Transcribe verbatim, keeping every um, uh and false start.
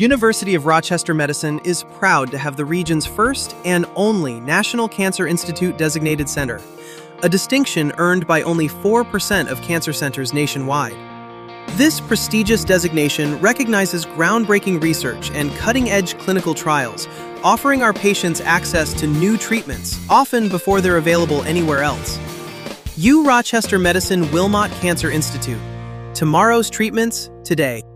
University of Rochester Medicine is proud to have the region's first and only National Cancer Institute designated center, a distinction earned by only four percent of cancer centers nationwide. This prestigious designation recognizes groundbreaking research and cutting-edge clinical trials, offering our patients access to new treatments, often before they're available anywhere else. U Rochester Medicine Wilmot Cancer Institute. Tomorrow's treatments, today.